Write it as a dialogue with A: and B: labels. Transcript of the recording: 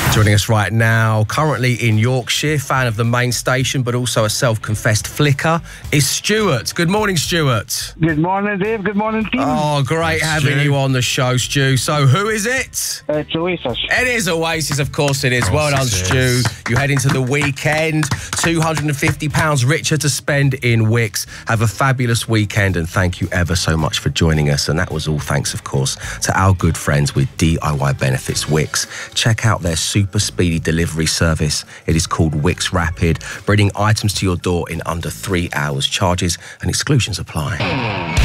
A: Joining us right now, currently in Yorkshire, fan of the main station, but also a self-confessed flicker, is Stuart. Good morning, Stuart.
B: Good morning, Dave. Good morning, team.
A: Oh, great having you on the show, Stu. So, who is it?
B: It's Oasis.
A: It is Oasis, of course it is. Well done, Stu. You head into the weekend, £250 richer to spend in Wickes. Have a fabulous weekend, and thank you ever so much for joining us. And that was all thanks, of course, to our good friends with DIY Benefits Wickes. Check out their super speedy delivery service. It is called Wickes Rapid, bringing items to your door in under 3 hours. Charges and exclusions apply.